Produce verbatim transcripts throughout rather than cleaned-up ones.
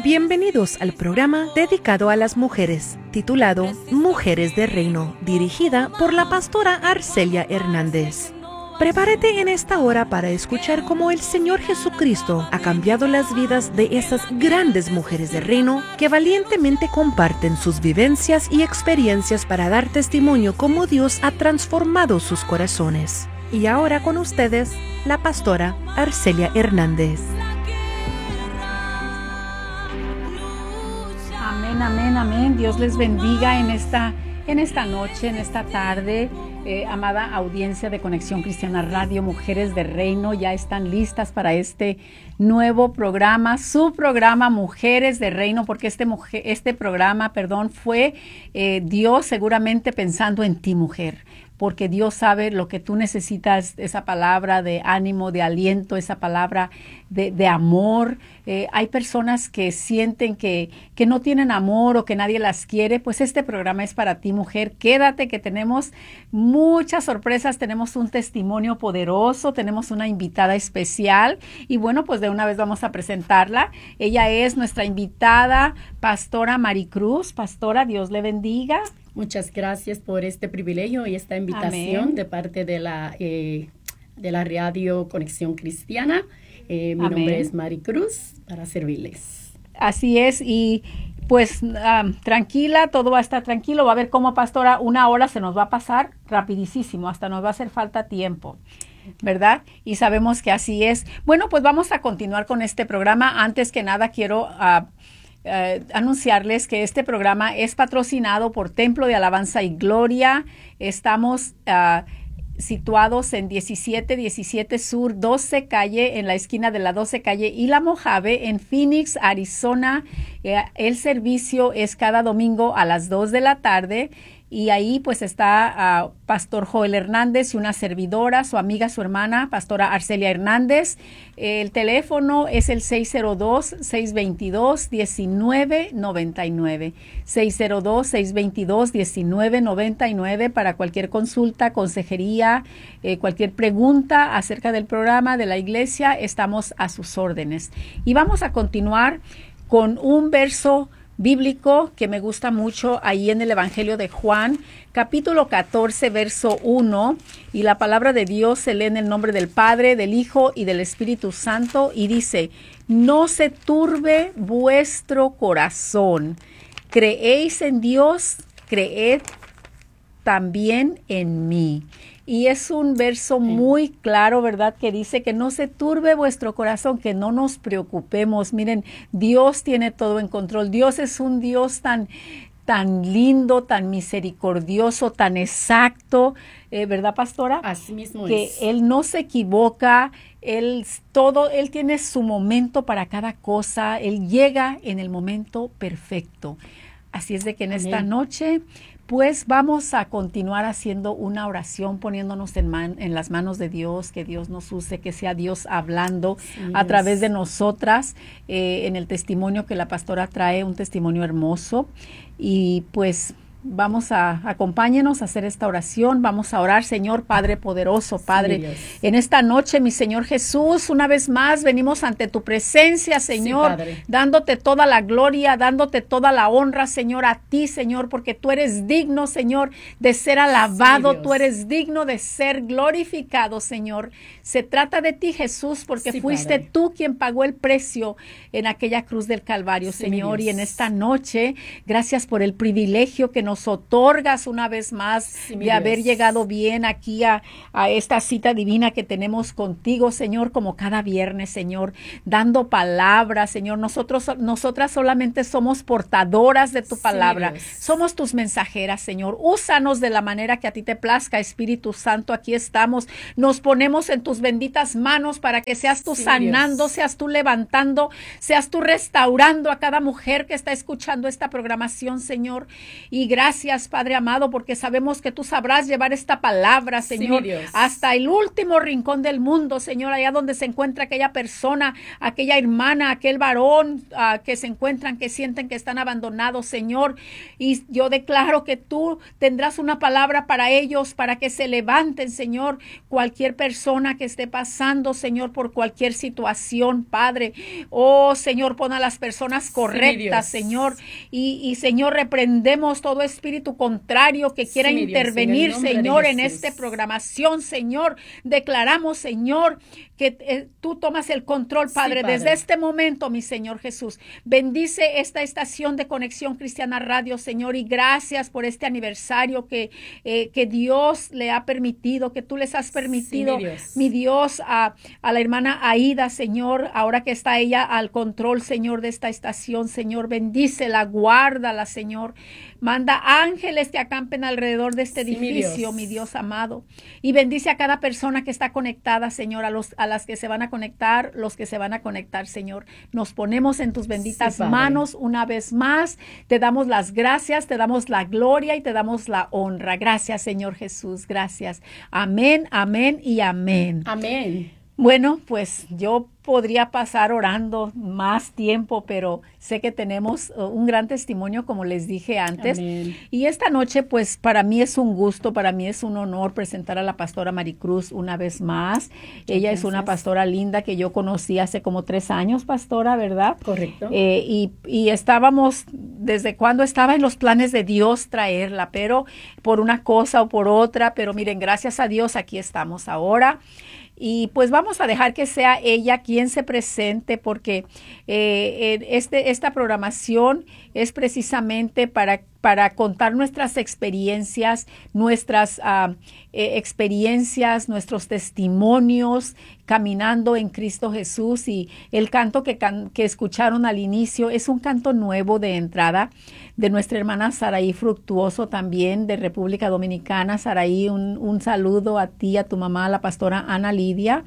Bienvenidos al programa dedicado a las mujeres, titulado Mujeres de Reino, dirigida por la pastora Arcelia Hernández. Prepárate en esta hora para escuchar cómo el Señor Jesucristo ha cambiado las vidas de esas grandes mujeres de reino que valientemente comparten sus vivencias y experiencias para dar testimonio cómo Dios ha transformado sus corazones. Y ahora con ustedes, la pastora Arcelia Hernández. Amén, amén, amén. Dios les bendiga en esta, en esta noche, en esta tarde. Eh, amada audiencia de Conexión Cristiana Radio, Mujeres de Reino, ya están listas para este nuevo programa, su programa Mujeres de Reino, porque este, mujer, este programa, perdón, fue eh, Dios seguramente pensando en ti, mujer. Porque Dios sabe lo que tú necesitas, esa palabra de ánimo, de aliento, esa palabra de, de amor. Eh, hay personas que sienten que, que no tienen amor o que nadie las quiere, pues este programa es para ti, mujer. Quédate que tenemos muchas sorpresas, tenemos un testimonio poderoso, tenemos una invitada especial y bueno, pues de una vez vamos a presentarla. Ella es nuestra invitada, Pastora Maricruz. Pastora, Dios le bendiga. Muchas gracias por este privilegio y esta invitación. Amén. De parte de la, eh, de la radio Conexión Cristiana. Eh, mi Amén. Nombre es Maricruz, para servirles. Así es, y pues um, tranquila, todo va a estar tranquilo. Va a ver cómo, pastora, una hora se nos va a pasar rapidísimo, hasta nos va a hacer falta tiempo, ¿verdad? Y sabemos que así es. Bueno, pues vamos a continuar con este programa. Antes que nada, quiero Uh, Uh, anunciarles que este programa es patrocinado por Templo de Alabanza y Gloria. Estamos uh, situados en diecisiete diecisiete Sur doce Calle, en la esquina de la doce Calle y la Mojave, en Phoenix, Arizona. Uh, el servicio es cada domingo a las dos de la tarde. Y ahí pues está uh, Pastor Joel Hernández y una servidora, su amiga, su hermana, Pastora Arcelia Hernández. El teléfono es el seis cero dos, seis dos dos, uno nueve nueve nueve. seis cero dos, seis dos dos, uno nueve nueve nueve para cualquier consulta, consejería, eh, cualquier pregunta acerca del programa de la iglesia. Estamos a sus órdenes. Y vamos a continuar con un verso bíblico que me gusta mucho ahí en el Evangelio de Juan, capítulo catorce, verso uno, y la palabra de Dios se lee en el nombre del Padre, del Hijo y del Espíritu Santo, y dice: no se turbe vuestro corazón, creéis en Dios, creed también en mí. Y es un verso muy claro, ¿verdad? Que dice que no se turbe vuestro corazón, que no nos preocupemos. Miren, Dios tiene todo en control. Dios es un Dios tan, tan lindo, tan misericordioso, tan exacto, eh, ¿verdad, pastora? Así mismo que es. Él no se equivoca, Él todo, Él tiene su momento para cada cosa. Él llega en el momento perfecto. Así es de que en Amén. Esta noche, pues vamos a continuar haciendo una oración, poniéndonos en, man, en las manos de Dios, que Dios nos use, que sea Dios hablando sí, a través de nosotras, eh, en el testimonio que la pastora trae, un testimonio hermoso. Y pues vamos a, acompáñenos a hacer esta oración. Vamos a orar. Señor Padre poderoso, Padre, sí, en esta noche, mi Señor Jesús, una vez más venimos ante tu presencia, Señor, sí, dándote toda la gloria, dándote toda la honra, Señor, a ti, Señor, porque tú eres digno, Señor, de ser alabado, sí, tú eres digno de ser glorificado, Señor. Se trata de ti, Jesús, porque sí, fuiste Padre. Tú quien pagó el precio en aquella cruz del Calvario, sí, Señor, y en esta noche, gracias por el privilegio que nos otorgas una vez más sí, de haber Dios. Llegado bien aquí a, a esta cita divina que tenemos contigo, Señor, como cada viernes, Señor, dando palabras, Señor. Nosotros, nosotras solamente somos portadoras de tu palabra. Sí, somos tus mensajeras, Señor. Úsanos de la manera que a ti te plazca, Espíritu Santo. Aquí estamos. Nos ponemos en tus benditas manos para que seas tú sí, sanando, Dios. Seas tú levantando, seas tú restaurando a cada mujer que está escuchando esta programación, Señor. Y gracias gracias, Padre amado, porque sabemos que tú sabrás llevar esta palabra, Señor, sí, hasta el último rincón del mundo, Señor, allá donde se encuentra aquella persona, aquella hermana, aquel varón uh, que se encuentran, que sienten que están abandonados, Señor. Y yo declaro que tú tendrás una palabra para ellos, para que se levanten, Señor, cualquier persona que esté pasando, Señor, por cualquier situación, Padre. Oh, Señor, pon a las personas correctas, sí, Señor. Y, y, Señor, reprendemos todo espíritu contrario que quiera sí, intervenir, Dios, en Señor, en esta programación, Señor. Declaramos, Señor, que eh, tú tomas el control, Padre, sí, Padre, desde este momento, mi Señor Jesús. Bendice esta estación de Conexión Cristiana Radio, Señor, y gracias por este aniversario que, eh, que Dios le ha permitido, que tú les has permitido, sí, mi Dios, mi Dios a, a la hermana Aida, Señor, ahora que está ella al control, Señor, de esta estación, Señor, bendícela, guárdala, Señor. Manda ángeles que acampen alrededor de este sí, edificio, mi Dios. mi Dios amado. Y bendice a cada persona que está conectada, Señor, a, los, a las que se van a conectar, los que se van a conectar, Señor. Nos ponemos en tus benditas sí, manos una vez más. Te damos las gracias, te damos la gloria y te damos la honra. Gracias, Señor Jesús, gracias. Amén, amén y amén. Amén. Bueno, pues yo podría pasar orando más tiempo, pero sé que tenemos un gran testimonio, como les dije antes. Amén. Y esta noche, pues para mí es un gusto, para mí es un honor presentar a la pastora Maricruz una vez más. Ella Gracias. Es una pastora linda que yo conocí hace como tres años, pastora, ¿verdad? Correcto. Eh, y, y estábamos, desde cuando estaba en los planes de Dios traerla, pero por una cosa o por otra, pero miren, gracias a Dios, aquí estamos ahora. Y pues vamos a dejar que sea ella quien se presente, porque eh, este, esta programación es precisamente para, para contar nuestras experiencias, nuestras uh, eh, experiencias, nuestros testimonios caminando en Cristo Jesús. Y el canto que, can, que escucharon al inicio es un canto nuevo de entrada de nuestra hermana Saraí Fructuoso, también de República Dominicana. Saraí, un, un saludo a ti, a tu mamá, a la pastora Ana Lidia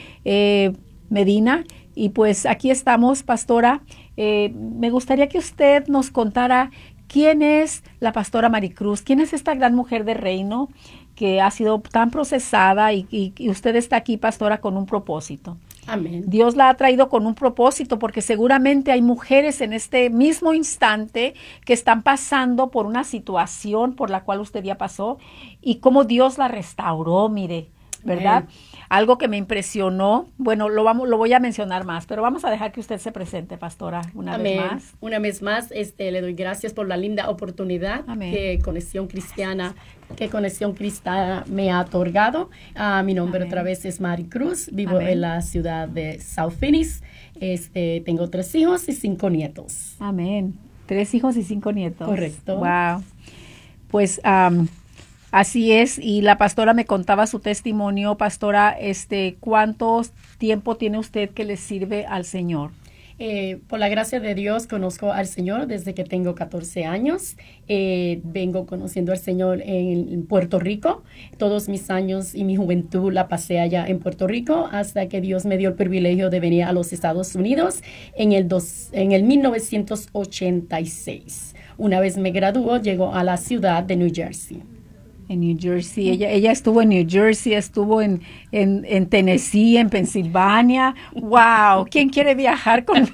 eh, Medina. Y pues aquí estamos, pastora. Eh, me gustaría que usted nos contara quién es la pastora Maricruz, quién es esta gran mujer de reino que ha sido tan procesada y, y, y usted está aquí, pastora, con un propósito. Amén. Dios la ha traído con un propósito, porque seguramente hay mujeres en este mismo instante que están pasando por una situación por la cual usted ya pasó y cómo Dios la restauró, mire, ¿verdad? Amén. Algo que me impresionó, bueno, lo vamos, lo voy a mencionar más, pero vamos a dejar que usted se presente, pastora, una Amén. vez más. Una vez más, este, le doy gracias por la linda oportunidad Amén. que Conexión Cristiana, que Conexión Cristiana me ha otorgado. Uh, mi nombre Amén. otra vez es Maricruz, vivo Amén. en la ciudad de South Phoenix. Este, tengo tres hijos y cinco nietos. Amén. Tres hijos y cinco nietos. Correcto. Wow. Pues, um, así es, y la pastora me contaba su testimonio. Pastora, este, ¿cuánto tiempo tiene usted que le sirve al Señor? Eh, por la gracia de Dios conozco al Señor desde que tengo catorce años. Eh, vengo conociendo al Señor en, en Puerto Rico. Todos mis años y mi juventud la pasé allá en Puerto Rico hasta que Dios me dio el privilegio de venir a los Estados Unidos en el, dos, en el mil novecientos ochenta y seis. Una vez me graduó, llegó a la ciudad de New Jersey. En New Jersey, ella, ella estuvo en New Jersey, estuvo en, en, en Tennessee, en Pensilvania. ¡Wow! ¿Quién quiere viajar con,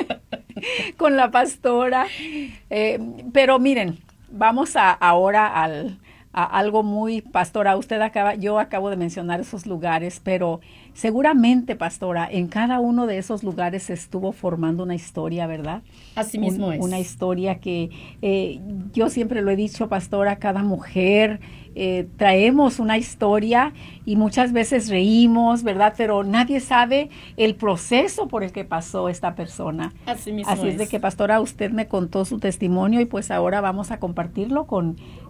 con la pastora? Eh, pero miren, vamos a, ahora al, a algo muy, pastora, usted acaba, yo acabo de mencionar esos lugares, pero seguramente, pastora, en cada uno de esos lugares se estuvo formando una historia, ¿verdad? Así mismo Un, es. Una historia que eh, yo siempre lo he dicho, pastora, cada mujer eh, traemos una historia y muchas veces reímos, ¿verdad? Pero nadie sabe el proceso por el que pasó esta persona. Así mismo Así es. es de que, pastora, usted me contó su testimonio y pues ahora vamos a compartirlo con,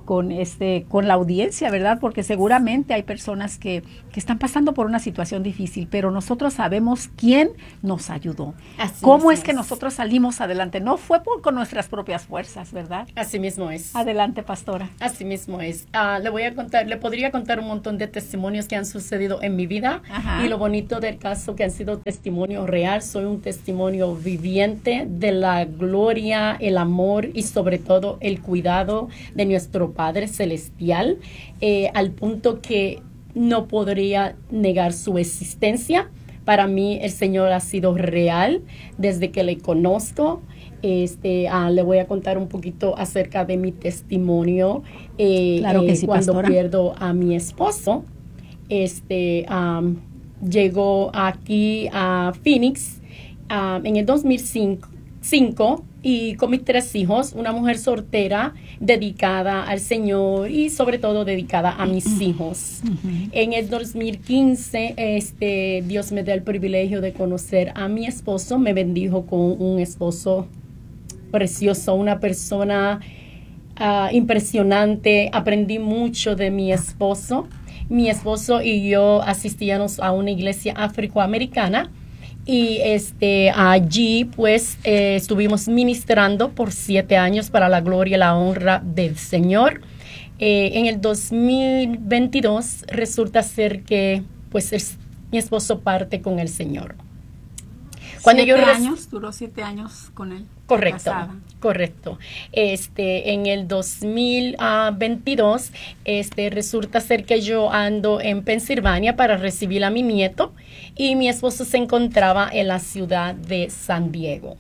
con este con la audiencia, ¿verdad? Porque seguramente hay personas que, que están pasando por una situación difícil, pero nosotros sabemos quién nos ayudó. Así ¿Cómo es mismo que es. nosotros salimos adelante? No fue por con nuestras propias fuerzas, ¿verdad? Así mismo es. Adelante, pastora. Así mismo es. Ah, le voy a contar, le podría contar un montón de testimonios que han sucedido en mi vida. Ajá. Y lo bonito del caso que han sido testimonio real. Soy un testimonio viviente de la gloria, el amor y sobre todo el cuidado de nuestro Padre Celestial, eh, al punto que no podría negar su existencia. Para mí el Señor ha sido real desde que le conozco. Este, ah, le voy a contar un poquito acerca de mi testimonio. Eh, Claro que eh, sí, cuando pastora. pierdo a mi esposo, este, um, llegó aquí a Phoenix um, en el dos mil cinco y con mis tres hijos, una mujer soltera dedicada al Señor y sobre todo dedicada a mis hijos. Uh-huh. En el dos mil quince, este, Dios me da el privilegio de conocer a mi esposo, me bendijo con un esposo precioso, una persona uh, impresionante. Aprendí mucho de mi esposo. Mi esposo y yo asistíamos a una iglesia afroamericana y este, allí pues eh, estuvimos ministrando por siete años para la gloria y la honra del Señor. Eh, en el dos mil veintidós resulta ser que pues es, mi esposo parte con el Señor. Cuando siete yo años, duró siete años con él. Correcto, casada. correcto. Este, en el dos mil veintidós, este, resulta ser que yo ando en Pensilvania para recibir a mi nieto y mi esposo se encontraba en la ciudad de San Diego.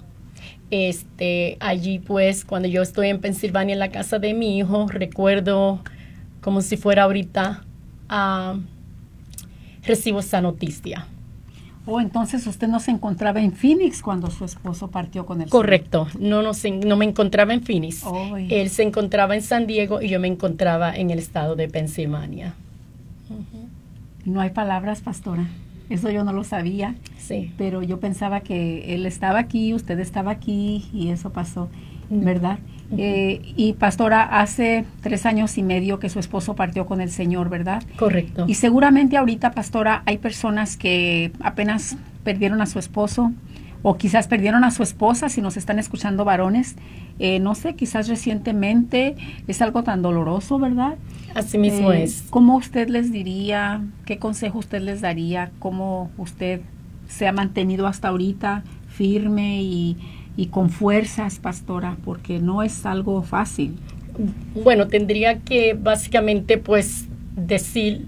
Este, allí pues, cuando yo estoy en Pensilvania en la casa de mi hijo, recuerdo como si fuera ahorita, uh, recibo esa noticia. Oh, entonces usted no se encontraba en Phoenix cuando su esposo partió con el Correcto, no, no, se, no me encontraba en Phoenix. Oh, Él se encontraba en San Diego y yo me encontraba en el estado de Pensilvania. Uh-huh. No hay palabras, pastora. Eso yo no lo sabía. Sí. Pero yo pensaba que él estaba aquí, usted estaba aquí y eso pasó, ¿verdad? Uh-huh. Eh, y pastora, hace tres años y medio que su esposo partió con el Señor, ¿verdad? Correcto. Y seguramente ahorita, pastora, hay personas que apenas perdieron a su esposo o quizás perdieron a su esposa, si nos están escuchando varones. Eh, no sé, quizás recientemente. Es algo tan doloroso, ¿verdad? Así mismo eh, es. ¿Cómo usted les diría? ¿Qué consejo usted les daría? ¿Cómo usted se ha mantenido hasta ahorita firme y... y con fuerzas, pastora, porque no es algo fácil? Bueno, tendría que básicamente pues decir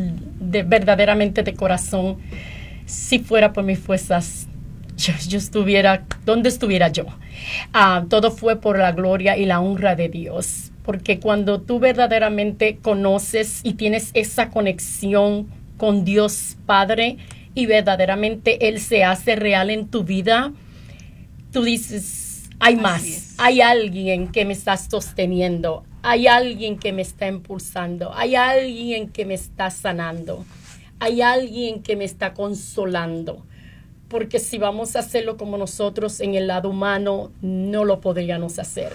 de, verdaderamente de corazón, si fuera por mis fuerzas, yo, yo estuviera, ¿dónde estuviera yo? Uh, todo fue por la gloria y la honra de Dios, porque cuando tú verdaderamente conoces y tienes esa conexión con Dios Padre y verdaderamente Él se hace real en tu vida, tú dices, hay más, hay alguien que me está sosteniendo, hay alguien que me está impulsando, hay alguien que me está sanando, hay alguien que me está consolando. Porque si vamos a hacerlo como nosotros en el lado humano, no lo podríamos hacer.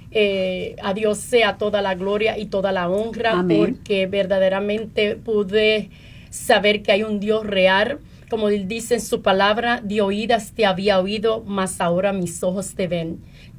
Eh, a Dios sea toda la gloria y toda la honra. Amén. Porque verdaderamente pude saber que hay un Dios real. Como Él dice en su palabra, de oídas te había oído, mas ahora mis ojos te ven.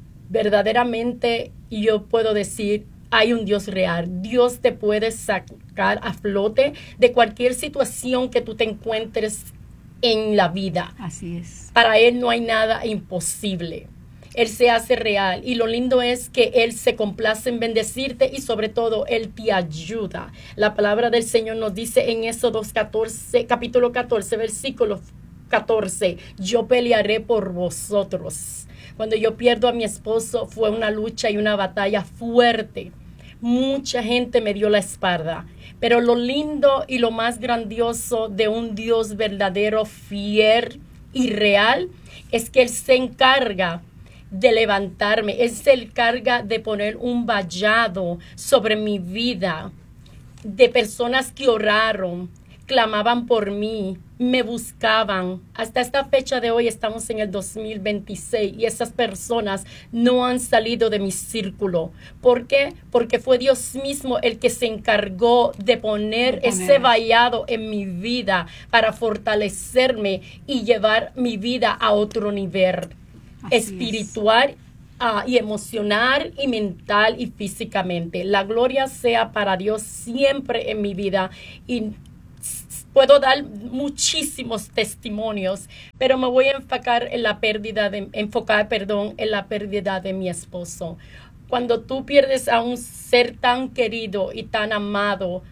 Verdaderamente yo puedo decir, hay un Dios real. Dios te puede sacar a flote de cualquier situación que tú te encuentres en la vida. Así es. Para Él no hay nada imposible. Él se hace real y lo lindo es que Él se complace en bendecirte y sobre todo Él te ayuda. La palabra del Señor nos dice en Éxodo catorce, capítulo catorce, versículo catorce, yo pelearé por vosotros. Cuando yo pierdo a mi esposo fue una lucha y una batalla fuerte. Mucha gente me dio la espalda, pero lo lindo y lo más grandioso de un Dios verdadero, fiel y real es que Él se encarga de levantarme. Él se encarga de poner un vallado sobre mi vida, de personas que oraron, clamaban por mí, me buscaban. Hasta esta fecha de hoy estamos en el dos mil veintiséis y esas personas no han salido de mi círculo. ¿Por qué? Porque fue Dios mismo el que se encargó de poner, de poner ese vallado en mi vida para fortalecerme y llevar mi vida a otro nivel Así espiritual uh, y emocional y mental y físicamente. La gloria sea para Dios siempre en mi vida y puedo dar muchísimos testimonios, pero me voy a enfocar en la pérdida de, enfocar, perdón, en la pérdida de mi esposo. Cuando tú pierdes a un ser tan querido y tan amado,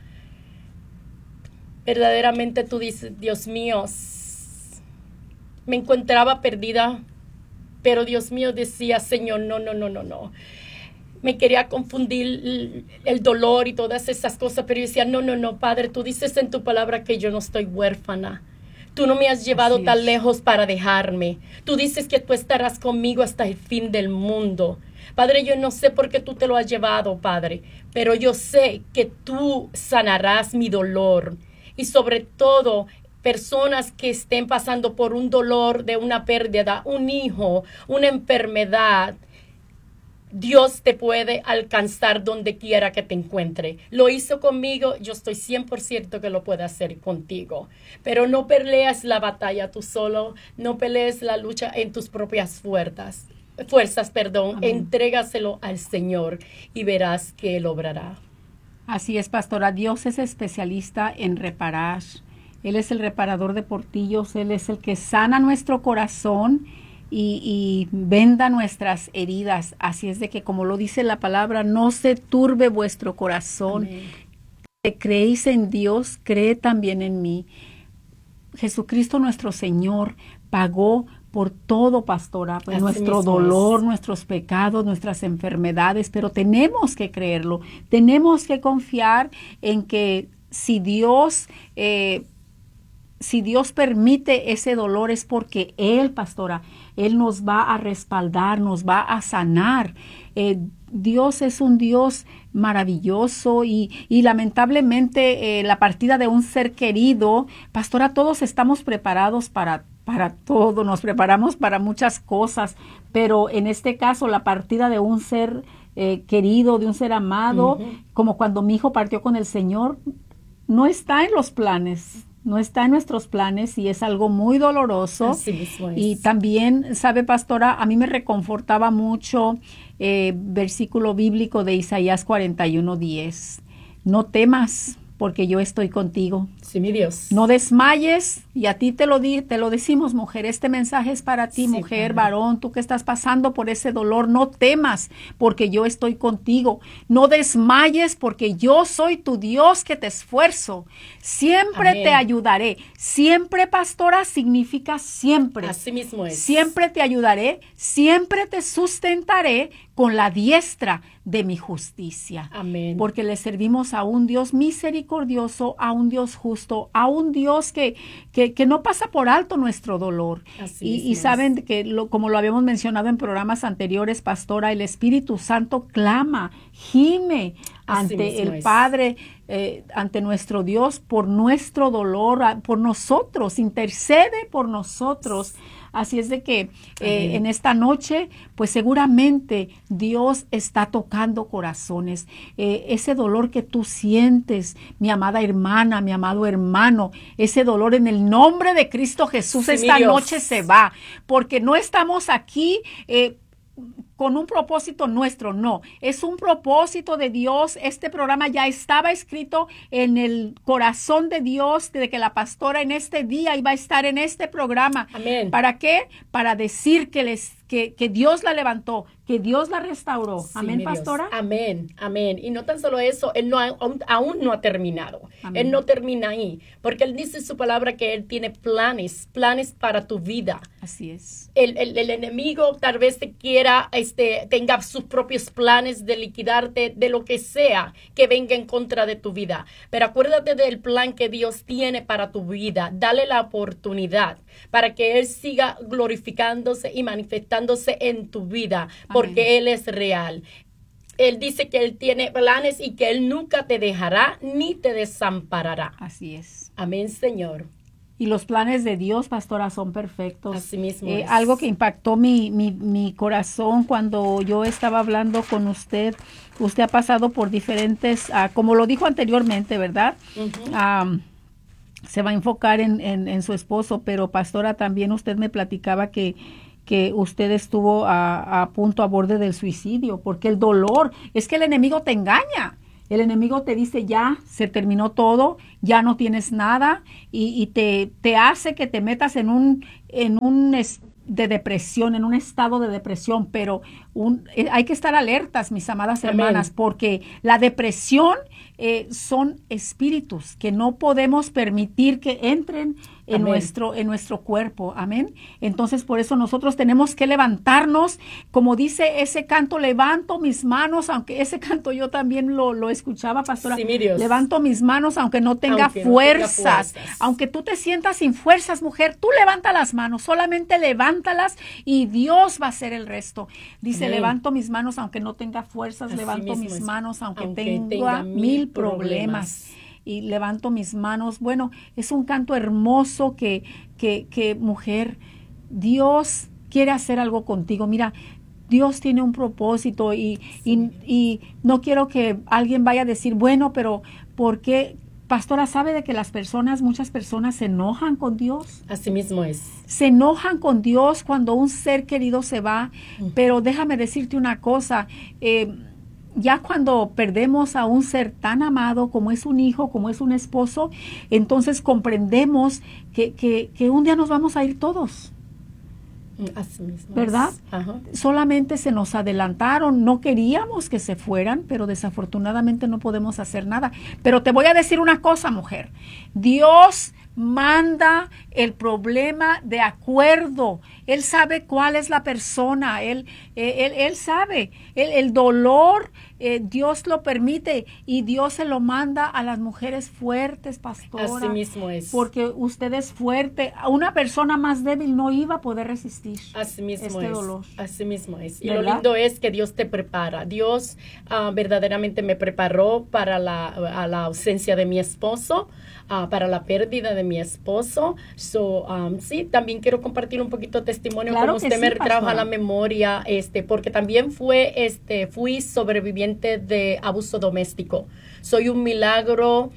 verdaderamente tú dices, Dios mío, me encontraba perdida, pero Dios mío decía, Señor, no, no, no, no, no. Me quería confundir el dolor y todas esas cosas, pero yo decía, no, no, no, Padre, tú dices en tu palabra que yo no estoy huérfana. Tú no me has llevado Así tan es. lejos para dejarme. Tú dices que tú estarás conmigo hasta el fin del mundo. Padre, yo no sé por qué tú te lo has llevado, Padre, pero yo sé que tú sanarás mi dolor. Y sobre todo, personas que estén pasando por un dolor de una pérdida, un hijo, una enfermedad, Dios te puede alcanzar donde quiera que te encuentre. Lo hizo conmigo, yo estoy cien por ciento que lo puede hacer contigo. Pero no peleas la batalla tú solo, no pelees la lucha en tus propias fuerzas, fuerzas, perdón. Amén. Entrégaselo al Señor y verás que Él obrará. Así es, pastora. Dios es especialista en reparar. Él es el reparador de portillos, Él es el que sana nuestro corazón Y, y venda nuestras heridas. Así es de que, como lo dice la palabra, no se turbe vuestro corazón. Amén. Creéis en Dios, cree también en mí. Jesucristo nuestro Señor pagó por todo, pastora, pues nuestro dolor, es. nuestros pecados, nuestras enfermedades, pero tenemos que creerlo. Tenemos que confiar en que si Dios eh, si Dios permite ese dolor es porque Él, pastora, Él nos va a respaldar, nos va a sanar. Eh, Dios es un Dios maravilloso y, y lamentablemente eh, la partida de un ser querido, pastora, todos estamos preparados para, para todo, nos preparamos para muchas cosas, pero en este caso la partida de un ser eh, querido, de un ser amado, uh-huh. como cuando mi hijo partió con el Señor, no está en los planes. No está en nuestros planes y es algo muy doloroso. Así mismo es. Y también, sabe, pastora, a mí me reconfortaba mucho eh, versículo bíblico de Isaías cuarenta y uno diez. No temas, porque yo estoy contigo. Sí, mi Dios. No desmayes, y a ti te lo di, te lo decimos, mujer, este mensaje es para ti, sí, mujer, padre. Varón, tú que estás pasando por ese dolor, no temas, porque yo estoy contigo. No desmayes, porque yo soy tu Dios que te esfuerzo. Siempre Amén. Te ayudaré. Siempre, pastora, significa siempre. Así mismo es. Siempre te ayudaré, siempre te sustentaré con la diestra de mi justicia. Amén. Porque le servimos a un Dios misericordioso, a un Dios justo, a un Dios que, que, que no pasa por alto nuestro dolor. Así y, y saben que, lo, como lo habíamos mencionado en programas anteriores, pastora, el Espíritu Santo clama, gime Así ante el es. Padre, eh, ante nuestro Dios, por nuestro dolor, por nosotros, intercede por nosotros. Así es de que eh, en esta noche, pues seguramente Dios está tocando corazones. Eh, ese dolor que tú sientes, mi amada hermana, mi amado hermano, ese dolor en el nombre de Cristo Jesús, sí, esta noche se va, porque no estamos aquí eh, con un propósito nuestro, no, es un propósito de Dios. Este programa ya estaba escrito en el corazón de Dios, de que la pastora en este día iba a estar en este programa. Amén. ¿Para qué? Para decir que les que, que Dios la levantó, que Dios la restauró. Sí, amén, pastora. Dios. Amén, amén. Y no tan solo eso, Él no ha, aún, aún no ha terminado. Amén. Él no termina ahí, porque Él dice en su palabra que Él tiene planes, planes para tu vida. Así es. El, el, el enemigo tal vez te quiera, este, tenga sus propios planes de liquidarte, de lo que sea que venga en contra de tu vida. Pero acuérdate del plan que Dios tiene para tu vida. Dale la oportunidad para que Él siga glorificándose y manifestándose en tu vida, porque Amén. Él es real. Él dice que Él tiene planes y que Él nunca te dejará ni te desamparará. Así es. Amén, Señor. Y los planes de Dios, pastora, son perfectos. Así mismo Eh, es. algo que impactó mi, mi, mi corazón cuando yo estaba hablando con usted. Usted ha pasado por diferentes, uh, como lo dijo anteriormente, ¿verdad? Uh-huh. Um, se va a enfocar en, en, en su esposo, pero pastora, también usted me platicaba que, que usted estuvo a, a punto, a borde del suicidio, porque el dolor, es que el enemigo te engaña. El enemigo te dice, ya, se terminó todo, ya no tienes nada, y, y te, te hace que te metas en un, en un est- de depresión, en un estado de depresión, pero un, eh, hay que estar alertas, mis amadas Amén. hermanas, porque la depresión eh, son espíritus que no podemos permitir que entren en Amén. nuestro, en nuestro cuerpo, amén. Entonces, por eso nosotros tenemos que levantarnos, como dice ese canto, levanto mis manos, aunque ese canto yo también lo, lo escuchaba, pastora. Sí, mi Dios. Levanto mis manos aunque no tenga Aunque no tenga fuerzas, fuerzas. aunque tú te sientas sin fuerzas, mujer, tú levanta las manos, solamente levántalas y Dios va a hacer el resto. Dice, Amén. levanto mis manos aunque no tenga fuerzas, Así levanto mismo mis es. manos aunque, Aunque tenga, tenga mil mil problemas. problemas. Y levanto mis manos. Bueno, es un canto hermoso que, que, que, mujer, Dios quiere hacer algo contigo. Mira, Dios tiene un propósito y, y, y no quiero que alguien vaya a decir, bueno, pero ¿por qué? Pastora, ¿sabe de que las personas, muchas personas se enojan con Dios? Así mismo es. Se enojan con Dios cuando un ser querido se va, Ujú. pero déjame decirte una cosa, eh, ya cuando perdemos a un ser tan amado como es un hijo, como es un esposo, entonces comprendemos que, que, que un día nos vamos a ir todos. Así mismo ¿Verdad? es. Ajá. Solamente se nos adelantaron, no queríamos que se fueran, pero desafortunadamente no podemos hacer nada. Pero te voy a decir una cosa, mujer, Dios manda el problema de acuerdo. Él sabe cuál es la persona, él, él, él sabe, el, el dolor, eh, Dios lo permite y Dios se lo manda a las mujeres fuertes, pastora. Así mismo es. Porque usted es fuerte, una persona más débil no iba a poder resistir Así mismo este es. dolor. Así mismo es. Y ¿Verdad? lo lindo es que Dios te prepara. Dios uh, verdaderamente me preparó para la, a la ausencia de mi esposo, uh, para la pérdida de mi esposo. So, um, sí, también quiero compartir un poquito de testimonio, Claro como que usted sí, me trajo a pastora. la memoria, este, porque también fue, este, fui sobreviviente de abuso doméstico. Soy un milagro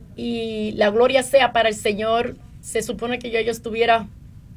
y la gloria sea para el Señor. Se supone que yo, yo estuviera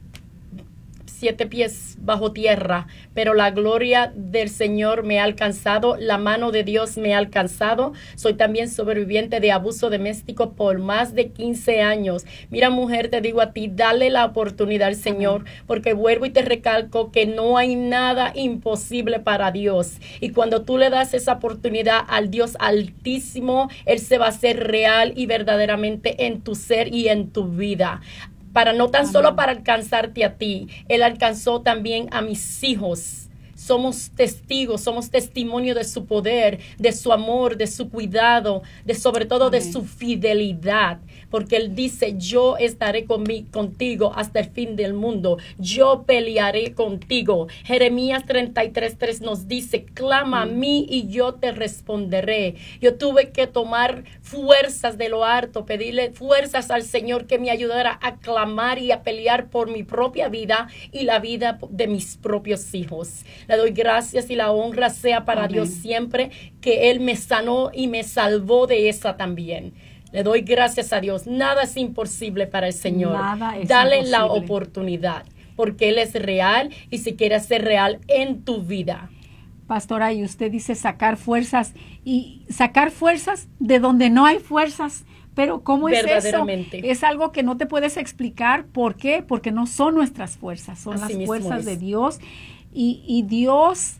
siete pies bajo tierra, pero la gloria del Señor me ha alcanzado, la mano de Dios me ha alcanzado. Soy también sobreviviente de abuso doméstico por más de quince años. Mira, mujer, te digo a ti, dale la oportunidad al Señor, porque vuelvo y te recalco que no hay nada imposible para Dios. Y cuando tú le das esa oportunidad al Dios Altísimo, Él se va a hacer real y verdaderamente en tu ser y en tu vida. Para no tan Amén. Solo para alcanzarte a ti, Él alcanzó también a mis hijos. Somos testigos, somos testimonio de su poder, de su amor, de su cuidado, de sobre todo Amén. de su fidelidad. Porque Él dice, yo estaré con mi, contigo hasta el fin del mundo. Yo pelearé contigo. Jeremías treinta y tres tres nos dice, clama Mm. a mí y yo te responderé. Yo tuve que tomar fuerzas de lo harto, pedirle fuerzas al Señor que me ayudara a clamar y a pelear por mi propia vida y la vida de mis propios hijos. Le doy gracias y la honra sea para Amén. Dios siempre, que Él me sanó y me salvó de esa también. Le doy gracias a Dios. Nada es imposible para el Señor. Nada es Dale la imposible. oportunidad, porque Él es real y si quiere ser real en tu vida. Pastora, y usted dice sacar fuerzas, y sacar fuerzas de donde no hay fuerzas. Pero ¿cómo es eso? Verdaderamente. Es algo que no te puedes explicar. ¿Por qué? Porque no son nuestras fuerzas, son Así las mismo fuerzas es. de Dios. Y, y Dios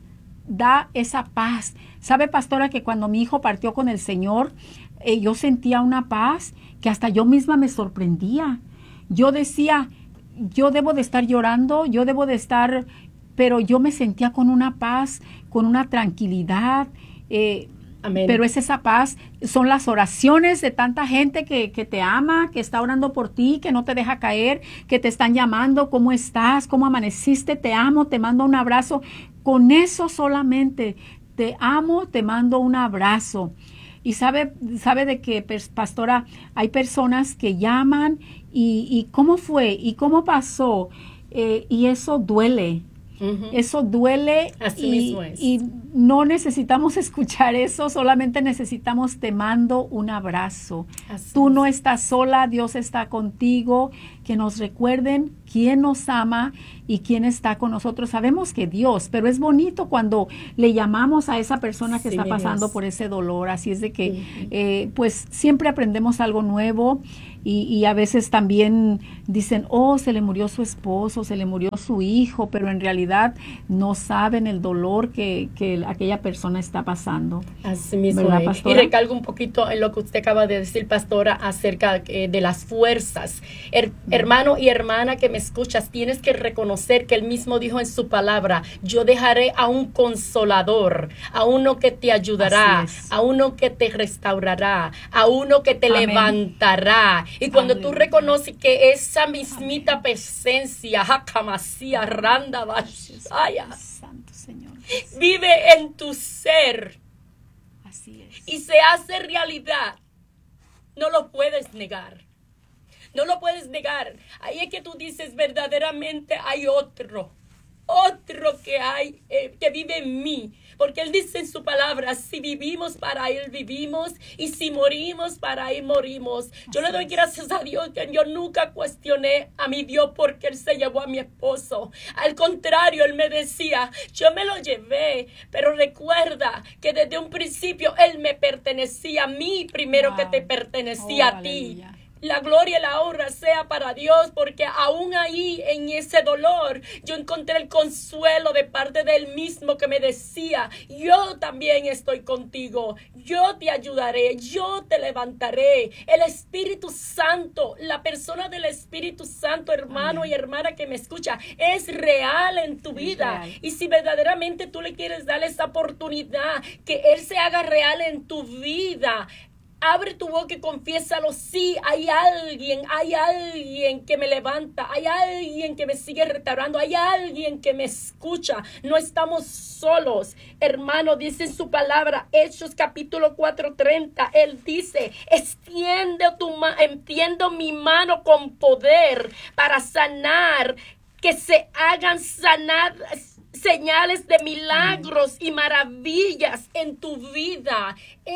da esa paz. ¿Sabe, pastora, que cuando mi hijo partió con el Señor, eh, yo sentía una paz que hasta yo misma me sorprendía? Yo decía, yo debo de estar llorando, yo debo de estar, pero yo me sentía con una paz, con una tranquilidad, eh, Amén. pero es esa paz, son las oraciones de tanta gente que, que te ama, que está orando por ti, que no te deja caer, que te están llamando, ¿cómo estás? ¿Cómo amaneciste? Te amo, te mando un abrazo. Con eso solamente te amo, te mando un abrazo. Y sabe, sabe de que, pastora, hay personas que llaman y, y cómo fue y cómo pasó, eh, y eso duele. Uh-huh. Eso duele. Así y, mismo es. Y no necesitamos escuchar eso, solamente necesitamos te mando un abrazo. Así Tú es. No estás sola, Dios está contigo. Que nos recuerden quién nos ama y quién está con nosotros. Sabemos que Dios, pero es bonito cuando le llamamos a esa persona que sí, está pasando Dios. Por ese dolor. Así es de que, uh-huh. eh, pues siempre aprendemos algo nuevo. Y, y a veces también dicen, oh, se le murió su esposo, se le murió su hijo, pero en realidad no saben el dolor que, que aquella persona está pasando. Así mismo. ¿Verdad, y recalco un poquito en lo que usted acaba de decir, pastora, acerca eh, de las fuerzas. Her, hermano y hermana que me escuchas, tienes que reconocer que él mismo dijo en su palabra, yo dejaré a un consolador, a uno que te ayudará, a uno que te restaurará, a uno que te Amén. Levantará. Y cuando Aleluya. Tú reconoces que esa mismita Amén. Presencia, Jacamasia, Randa, Bashaya, Santo Señor, vive en tu ser. Así es. Y se hace realidad. No lo puedes negar. No lo puedes negar. Ahí es que tú dices, verdaderamente hay otro. Otro que hay, eh, que vive en mí. Porque Él dice en su palabra, si vivimos, para Él vivimos. Y si morimos, para Él morimos. Yo le doy gracias a Dios que yo nunca cuestioné a mi Dios porque Él se llevó a mi esposo. Al contrario, Él me decía, yo me lo llevé. Pero recuerda que desde un principio Él me pertenecía a mí primero wow. que te pertenecía oh, a ti. Aleluya. La gloria y la honra sea para Dios, porque aún ahí en ese dolor yo encontré el consuelo de parte de Él mismo que me decía, yo también estoy contigo, yo te ayudaré, yo te levantaré. El Espíritu Santo, la persona del Espíritu Santo, hermano Amén. Y hermana que me escucha, es real en tu vida. Y si verdaderamente tú le quieres dar esa oportunidad, que Él se haga real en tu vida, abre tu boca y confiésalo. Sí, hay alguien, hay alguien que me levanta, hay alguien que me sigue restaurando, hay alguien que me escucha. No estamos solos, hermano. Dice en su palabra, Hechos capítulo cuatro, treinta, Él dice, extiende tu ma- entiendo mi mano con poder para sanar, que se hagan sanar señales de milagros y maravillas en tu vida.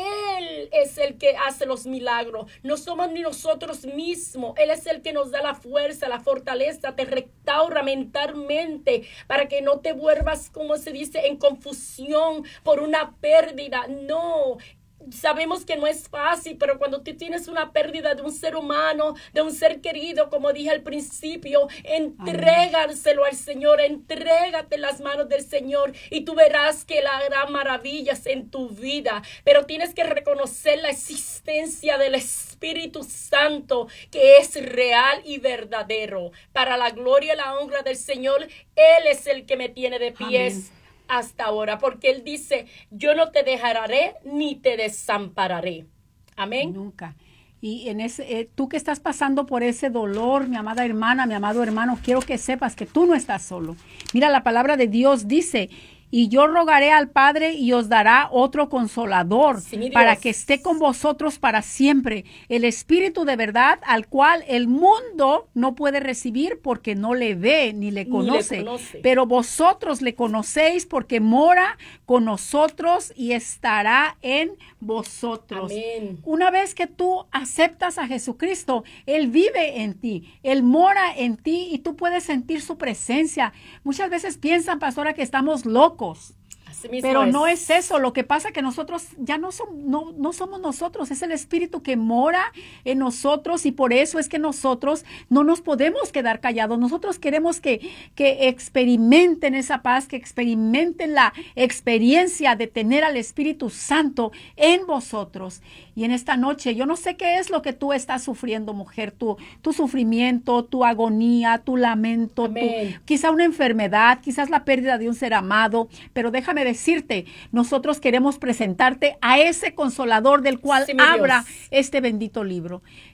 Él es el que hace los milagros. No somos ni nosotros mismos. Él es el que nos da la fuerza, la fortaleza, te restaura mentalmente para que no te vuelvas, como se dice, en confusión por una pérdida. No. Sabemos que no es fácil, pero cuando tú tienes una pérdida de un ser humano, de un ser querido, como dije al principio, entrégaselo al Señor, entrégate en las manos del Señor y tú verás que Él hará maravillas en tu vida. Pero tienes que reconocer la existencia del Espíritu Santo, que es real y verdadero. Para la gloria y la honra del Señor, Él es el que me tiene de pies. Amén. Hasta ahora, porque Él dice, yo no te dejaré ni te desampararé. Amén. Nunca. Y en ese, eh, tú que estás pasando por ese dolor, mi amada hermana, mi amado hermano, quiero que sepas que tú no estás solo. Mira, la palabra de Dios dice, y yo rogaré al Padre y os dará otro consolador, sí, para que esté con vosotros para siempre, el Espíritu de verdad, al cual el mundo no puede recibir porque no le ve ni le conoce, ni le conoce. Pero vosotros le conocéis porque mora con nosotros y estará en vosotros. Amén. Una vez que tú aceptas a Jesucristo, Él vive en ti, Él mora en ti y tú puedes sentir su presencia. Muchas veces piensan, pastora, que estamos locos. Pero es. No es eso, lo que pasa es que nosotros ya no, son, no, no somos nosotros, es el Espíritu que mora en nosotros y por eso es que nosotros no nos podemos quedar callados. Nosotros queremos que, que experimenten esa paz, que experimenten la experiencia de tener al Espíritu Santo en vosotros. Y en esta noche, yo no sé qué es lo que tú estás sufriendo, mujer, tu, tu sufrimiento, tu agonía, tu lamento, tu, quizá una enfermedad, quizás la pérdida de un ser amado, pero déjame decirte, nosotros queremos presentarte a ese consolador del cual sí, habla Dios. Este bendito libro.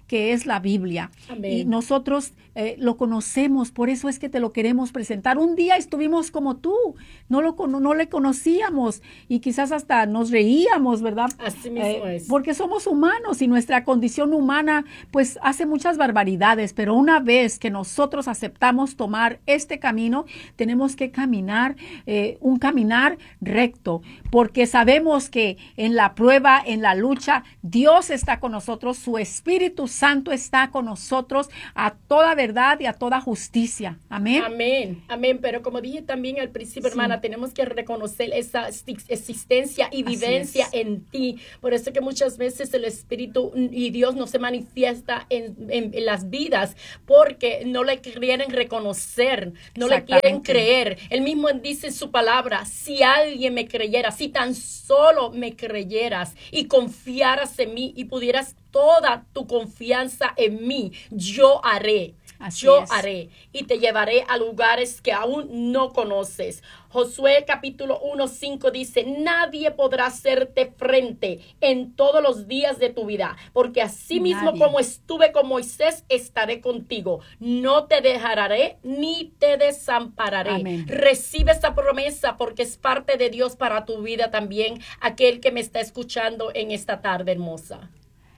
que es la Biblia. Amén. Y nosotros eh, lo conocemos, por eso es que te lo queremos presentar. Un día estuvimos como tú, no, lo, no, no le conocíamos y quizás hasta nos reíamos, ¿verdad? Así mismo Eh, es. porque somos humanos y nuestra condición humana pues hace muchas barbaridades, pero una vez que nosotros aceptamos tomar este camino, tenemos que caminar eh, un caminar recto, porque sabemos que en la prueba, en la lucha, Dios está con nosotros, su Espíritu Santo está con nosotros a toda verdad y a toda justicia. Amén. Amén, amén. Pero como dije también al principio, Sí. hermana, tenemos que reconocer esa existencia y Así vivencia es. en ti. Por eso que muchas veces el Espíritu y Dios no se manifiesta en, en, en las vidas porque no le quieren reconocer, no le quieren Exactamente. creer. Él mismo dice en su palabra, si alguien me creyera, si tan solo me creyeras y confiaras en mí y pudieras toda tu confianza en mí, yo haré. Así Yo es. haré y te llevaré a lugares que aún no conoces. Josué capítulo uno, cinco dice, nadie podrá hacerte frente en todos los días de tu vida, porque así mismo Nadie. como estuve con Moisés, estaré contigo. No te dejaré ni te desampararé. Amén. Recibe esa promesa porque es parte de Dios para tu vida también, aquel que me está escuchando en esta tarde hermosa.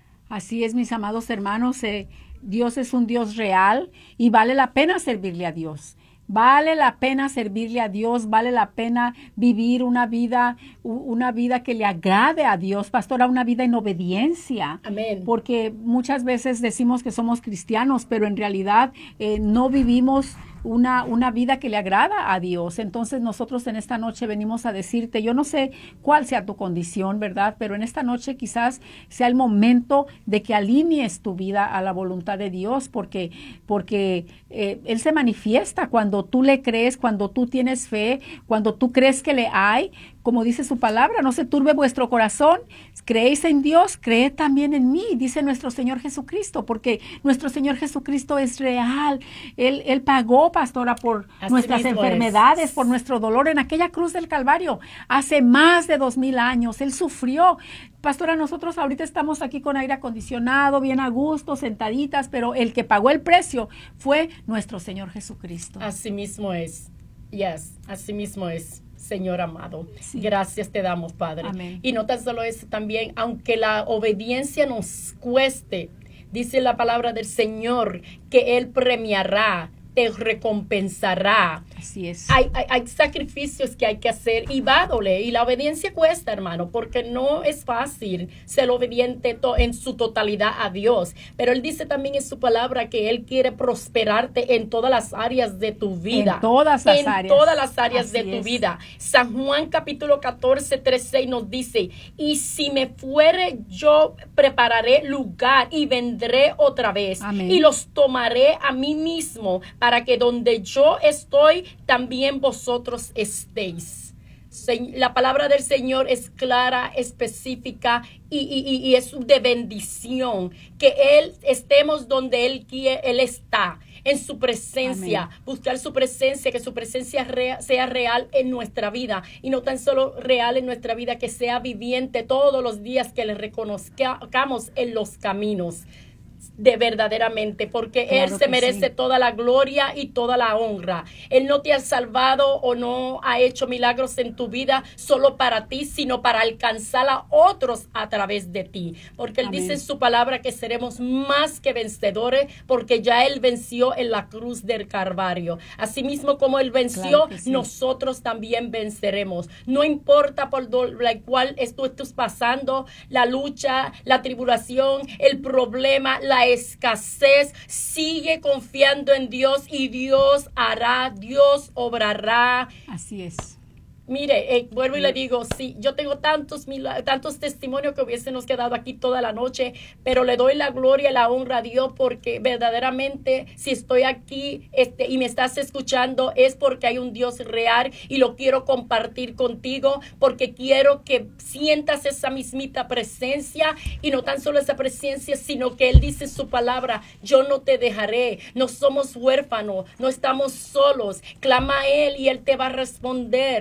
Así es, mis amados hermanos, eh, Dios es un Dios real y vale la pena servirle a Dios. Vale la pena servirle a Dios, vale la pena vivir una vida, u- una vida que le agrade a Dios, pastora, una vida en obediencia. Amén. Porque muchas veces decimos que somos cristianos, pero en realidad eh, no vivimos una, una vida que le agrada a Dios. Entonces nosotros en esta noche venimos a decirte, yo no sé cuál sea tu condición, ¿verdad? Pero en esta noche quizás sea el momento de que alinees tu vida a la voluntad de Dios, porque, porque eh, Él se manifiesta cuando tú le crees, cuando tú tienes fe, cuando tú crees que le hay. Como dice su palabra, no se turbe vuestro corazón, creéis en Dios, creed también en mí, dice nuestro Señor Jesucristo, porque nuestro Señor Jesucristo es real. Él, él pagó, pastora, por Así nuestras mismo enfermedades, es. por nuestro dolor en aquella cruz del Calvario. Hace más de dos mil años, Él sufrió. Pastora, nosotros ahorita estamos aquí con aire acondicionado, bien a gusto, sentaditas, pero el que pagó el precio fue nuestro Señor Jesucristo. Así mismo es. Yes, así mismo es. Señor amado, Sí. gracias te damos, Padre. Amén. Y no tan solo eso, también, aunque la obediencia nos cueste, dice la palabra del Señor que Él premiará, te recompensará. Así es. Hay, hay, hay sacrificios que hay que hacer y va a doler. Y la obediencia cuesta, hermano, porque no es fácil ser obediente to- en su totalidad a Dios. Pero Él dice también en su palabra que Él quiere prosperarte en todas las áreas de tu vida. En todas las en áreas. todas las áreas Así de tu es. vida. San Juan capítulo catorce, tres, seis nos dice, y si me fuere, yo prepararé lugar y vendré otra vez. Amén. Y los tomaré a mí mismo para que donde yo estoy, también vosotros estéis. Se- La palabra del Señor es clara, específica y, y- y- y es de bendición. Que Él estemos donde Él quiere, Él está, en su presencia. Amén. Buscar su presencia, que su presencia rea- sea real en nuestra vida. Y no tan solo real en nuestra vida, que sea viviente todos los días, que le reconozcamos en los caminos. De verdaderamente, porque Claro Él se que merece sí. toda la gloria y toda la honra. Él no te ha salvado o no ha hecho milagros en tu vida solo para ti, sino para alcanzar a otros a través de ti. Porque Él Amén. dice en su palabra que seremos más que vencedores, porque ya Él venció en la cruz del Calvario. Asimismo como Él venció, Claro que sí. nosotros también venceremos. No importa por do- la cual tú estés pasando, la lucha, la tribulación, el problema, la escasez, sigue confiando en Dios y Dios hará, Dios obrará. Así es. Mire, eh, vuelvo y le digo, sí, yo tengo tantos mila- tantos testimonios que hubiésemos quedado aquí toda la noche, pero le doy la gloria y la honra a Dios porque verdaderamente si estoy aquí este, y me estás escuchando es porque hay un Dios real y lo quiero compartir contigo porque quiero que sientas esa mismita presencia y no tan solo esa presencia, sino que Él dice en su palabra, yo no te dejaré, no somos huérfanos, no estamos solos, clama a Él y Él te va a responder.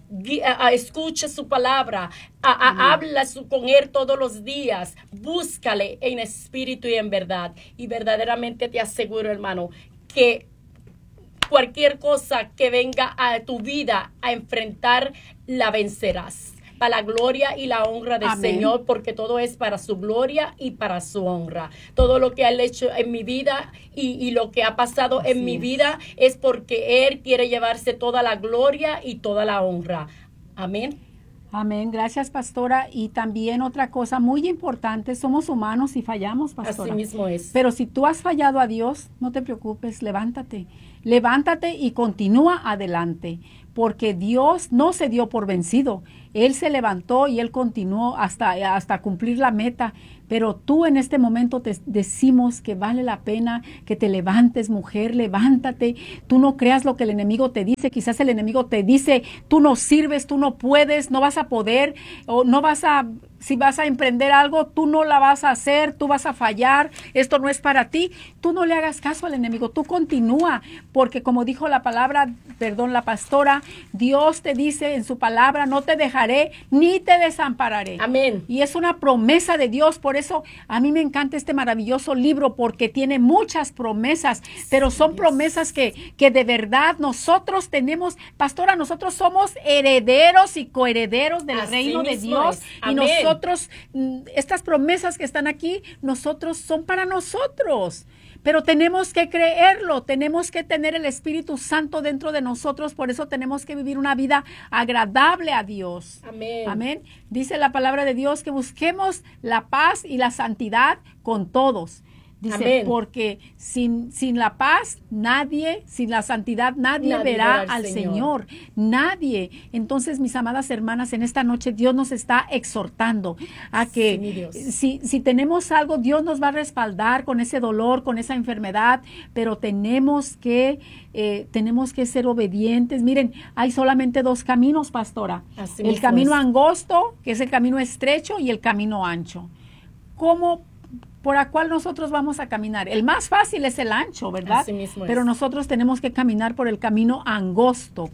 A, a, escucha su palabra, a, a, habla su, con él todos los días, búscale en espíritu y en verdad. Y verdaderamente te aseguro, hermano, que cualquier cosa que venga a tu vida a enfrentar, la vencerás. Para la gloria y la honra del Amén. Señor, porque todo es para su gloria y para su honra. Todo lo que Él ha hecho en mi vida y, y lo que ha pasado Así en mi es. vida es porque Él quiere llevarse toda la gloria y toda la honra. Amén. Amén, gracias, pastora. Y también otra cosa muy importante, somos humanos y fallamos, pastora. Así mismo es. Pero si tú has fallado a Dios, no te preocupes, levántate. Levántate y continúa adelante, porque Dios no se dio por vencido. Él se levantó y Él continuó hasta, hasta cumplir la meta. Pero tú en este momento te decimos que vale la pena que te levantes, mujer, levántate. Tú no creas lo que el enemigo te dice. Quizás el enemigo te dice, tú no sirves, tú no puedes, no vas a poder, o no vas a, si vas a emprender algo, tú no la vas a hacer, tú vas a fallar, esto no es para ti. Tú no le hagas caso al enemigo, tú continúa, porque como dijo la palabra, perdón, la pastora, Dios te dice en su palabra, no te dejaré ni te desampararé. Amén. Y es una promesa de Dios. Por eso a mí me encanta este maravilloso libro, porque tiene muchas promesas, pero son Dios. promesas que, que de verdad nosotros tenemos. Pastora, nosotros somos herederos y coherederos del Así reino de Dios. Y nosotros, estas promesas que están aquí, nosotros son para nosotros. Pero tenemos que creerlo, tenemos que tener el Espíritu Santo dentro de nosotros, por eso tenemos que vivir una vida agradable a Dios. Amén. Amén. Dice la palabra de Dios que busquemos la paz y la santidad con todos. Dice, Amén. porque sin, sin la paz, nadie, sin la santidad, nadie, nadie verá al, al Señor. Señor. Nadie. Entonces, mis amadas hermanas, en esta noche Dios nos está exhortando a que sí, si, si tenemos algo, Dios nos va a respaldar con ese dolor, con esa enfermedad, pero tenemos que, eh, tenemos que ser obedientes. Miren, hay solamente dos caminos, pastora. Así el camino es. angosto, que es el camino estrecho, y el camino ancho. ¿Cómo por la cual nosotros vamos a caminar? El más fácil es el ancho, ¿verdad? Así mismo es. Pero nosotros tenemos que caminar por el camino angosto.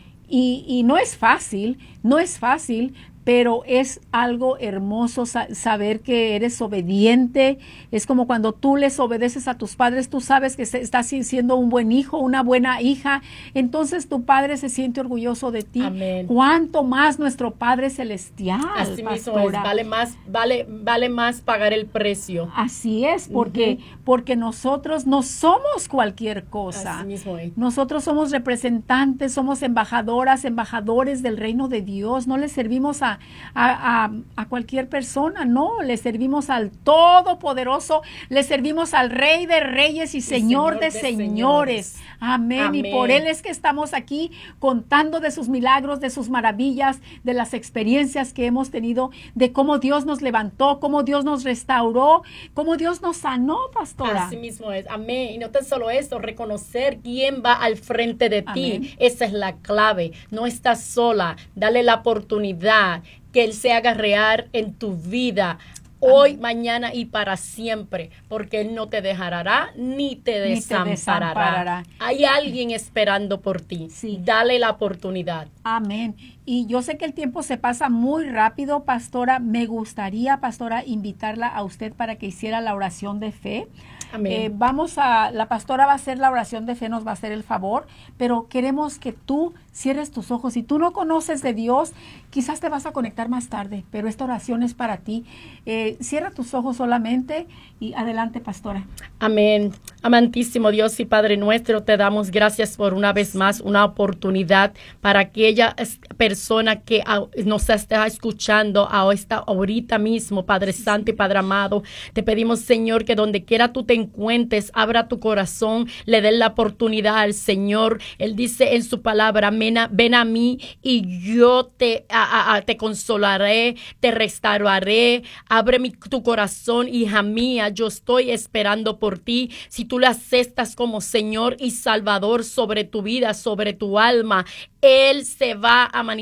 Y, y no es fácil, no es fácil, pero es algo hermoso sa- saber que eres obediente. Es como cuando tú les obedeces a tus padres, tú sabes que se- estás siendo un buen hijo, una buena hija. Entonces tu padre se siente orgulloso de ti. Amén. ¿Cuánto más nuestro Padre Celestial, Así mismo pastora? es, vale más, vale, vale más pagar el precio. Así es, porque, uh-huh. porque nosotros no somos cualquier cosa. Así mismo es. Nosotros somos representantes, somos embajadoras, embajadores del reino de Dios. No le servimos a, a, a, a cualquier persona, no, le servimos al Todopoderoso, le servimos al Rey de Reyes y Señor, Señor de, de señores. señores. Amén. Amén. Y por Él es que estamos aquí contando de sus milagros, de sus maravillas, de las experiencias que hemos tenido, de cómo Dios nos levantó, cómo Dios nos restauró, cómo Dios nos sanó, pastora. Así mismo es. Amén. Y no tan solo eso, reconocer quién va al frente de ti. Amén. Esa es la clave. No estás sola. Dale la oportunidad que Él se haga real en tu vida. Hoy, Amén. Mañana y para siempre, porque Él no te dejará ni te desamparará. Ni te desamparará. Hay alguien esperando por ti. Sí. Dale la oportunidad. Amén. Y yo sé que el tiempo se pasa muy rápido, pastora. Me gustaría, pastora, invitarla a usted para que hiciera la oración de fe. Amén. Eh, vamos a, la pastora va a hacer la oración de fe, nos va a hacer el favor, pero queremos que tú cierres tus ojos. Si tú no conoces de Dios, quizás te vas a conectar más tarde, pero esta oración es para ti. Eh, cierra tus ojos solamente y adelante, pastora. Amén. Amantísimo Dios y Padre nuestro, te damos gracias por una vez más una oportunidad para aquella persona que nos está escuchando a esta, ahorita mismo, Padre Santo y Padre amado. Te pedimos, Señor, que donde quiera tú te encuentres, abra tu corazón, le den la oportunidad al Señor. Él dice en su palabra, ven a, ven a mí y yo te, a, a, te consolaré, te restauraré. Abre mi, tu corazón, hija mía, yo estoy esperando por ti. Si tú le aceptas como Señor y Salvador sobre tu vida, sobre tu alma, Él se va a manifestar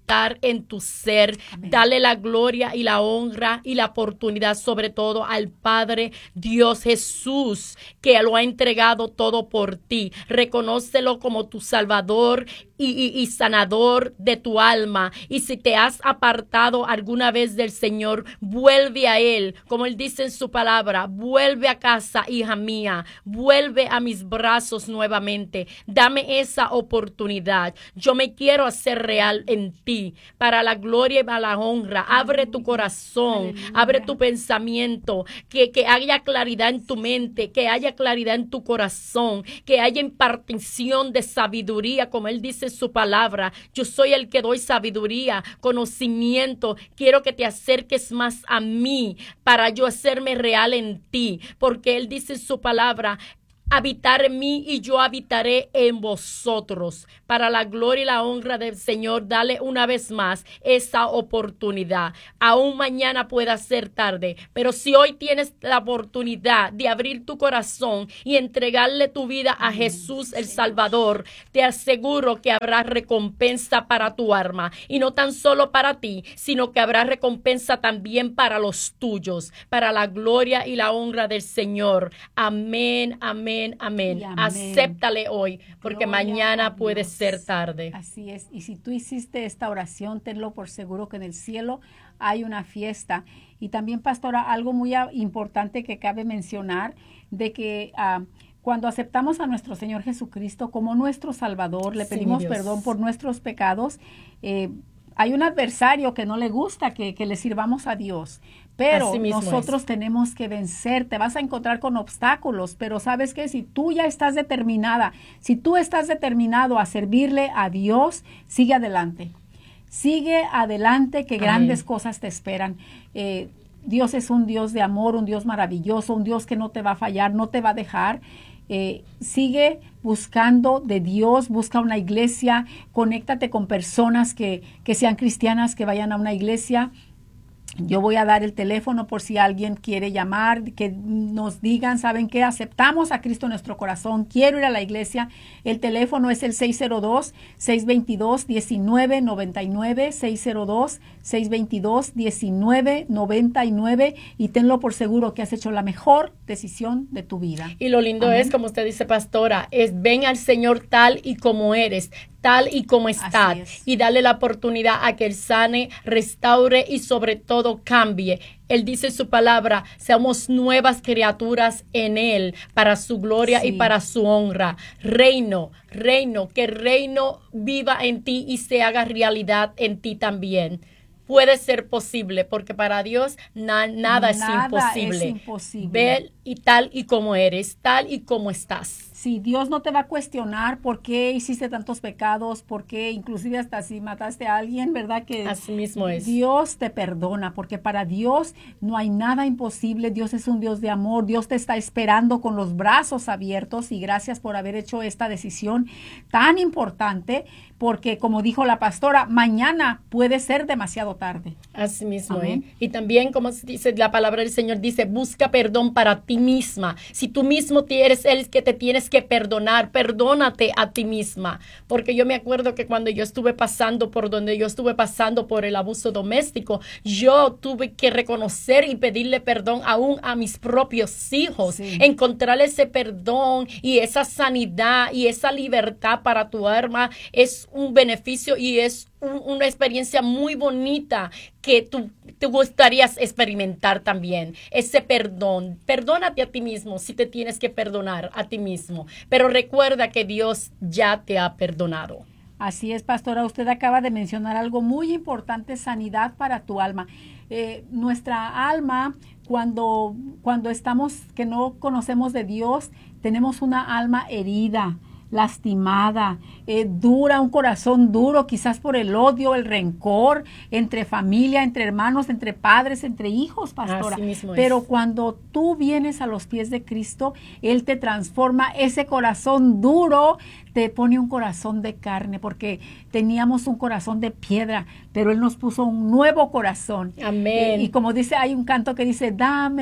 habitar en tu ser. Amén. Dale la gloria y la honra y la oportunidad sobre todo al Padre Dios Jesús, que lo ha entregado todo por ti. Reconócelo como tu Salvador y, y, y sanador de tu alma. Y si te has apartado alguna vez del Señor, vuelve a Él, como Él dice en su palabra, vuelve a casa, hija mía, vuelve a mis brazos nuevamente, dame esa oportunidad. Yo me quiero hacer real en ti, para la gloria y para la honra. Abre tu corazón, Aleluya. abre tu pensamiento, que, que haya claridad en tu mente, que haya claridad en tu corazón, que haya impartición de sabiduría, como Él dice en su palabra. Yo soy el que doy sabiduría, conocimiento. Quiero que te acerques más a mí para yo hacerme real en ti, porque Él dice en su palabra, habitar en mí y yo habitaré en vosotros. Para la gloria y la honra del Señor, dale una vez más esa oportunidad. Aún mañana pueda ser tarde, pero si hoy tienes la oportunidad de abrir tu corazón y entregarle tu vida a Jesús el Salvador, te aseguro que habrá recompensa para tu alma, y no tan solo para ti, sino que habrá recompensa también para los tuyos, para la gloria y la honra del Señor. Amén, amén. Amén, Y amén. Acéptale hoy, porque Gloria mañana a puede Dios. ser tarde. Así es. Y si tú hiciste esta oración, tenlo por seguro que en el cielo hay una fiesta. Y también, pastora, algo muy ah, importante que cabe mencionar, de que ah, cuando aceptamos a nuestro Señor Jesucristo como nuestro Salvador, le Sí, pedimos Dios. perdón por nuestros pecados, eh, hay un adversario que no le gusta que, que le sirvamos a Dios, pero Así mismo nosotros es. tenemos que vencer. Te vas a encontrar con obstáculos, pero sabes que si tú ya estás determinada, si tú estás determinado a servirle a Dios, sigue adelante. Sigue adelante, que Amén. grandes cosas te esperan. Eh, Dios es un Dios de amor, un Dios maravilloso, un Dios que no te va a fallar, no te va a dejar. Eh, sigue buscando de Dios, busca una iglesia, conéctate con personas que, que sean cristianas, que vayan a una iglesia. Yo voy a dar el teléfono por si alguien quiere llamar, que nos digan, ¿saben qué? Aceptamos a Cristo en nuestro corazón, quiero ir a la iglesia. El teléfono es el seis cero dos, seis dos dos, uno nueve nueve nueve, seis cero dos, seis dos dos, uno nueve nueve nueve, y tenlo por seguro que has hecho la mejor decisión de tu vida. Y lo lindo Amén. es, como usted dice, pastora, es ven al Señor tal y como eres, tal y como está, Así es. y dale la oportunidad a que Él sane, restaure y sobre todo cambie. Él dice en su palabra, seamos nuevas criaturas en Él, para su gloria Sí. y para su honra. Reino, reino, que el reino viva en ti y se haga realidad en ti también. Puede ser posible, porque para Dios na- nada, es Nada imposible. es imposible. Ve y tal y como eres, tal y como estás. Si Dios no te va a cuestionar por qué hiciste tantos pecados, por qué inclusive hasta si mataste a alguien, ¿verdad? Que Así mismo es. Dios te perdona, porque para Dios no hay nada imposible. Dios es un Dios de amor. Dios te está esperando con los brazos abiertos, y gracias por haber hecho esta decisión tan importante, porque como dijo la pastora, mañana puede ser demasiado tarde. Así mismo, Amén. ¿eh? Y también, como se dice la palabra del Señor, dice, busca perdón para ti misma. Si tú mismo eres el que te tienes que perdonar, perdónate a ti misma. Porque yo me acuerdo que cuando yo estuve pasando por donde yo estuve pasando por el abuso doméstico, yo tuve que reconocer y pedirle perdón aún a mis propios hijos. Sí. Encontrar ese perdón y esa sanidad y esa libertad para tu alma es un beneficio y es un, una experiencia muy bonita que tú te gustarías experimentar también. Ese perdón. Perdónate a ti mismo si te tienes que perdonar a ti mismo. Pero recuerda que Dios ya te ha perdonado. Así es, pastora, usted acaba de mencionar algo muy importante, sanidad para tu alma. Eh, nuestra alma, cuando, cuando estamos, que no conocemos de Dios, tenemos una alma herida, lastimada, eh, dura, un corazón duro, quizás por el odio, el rencor, entre familia, entre hermanos, entre padres, entre hijos, pastora. Así mismo es. Pero cuando tú vienes a los pies de Cristo, Él te transforma ese corazón duro, te pone un corazón de carne, porque teníamos un corazón de piedra, pero Él nos puso un nuevo corazón. Amén. Eh, y como dice, hay un canto que dice, dame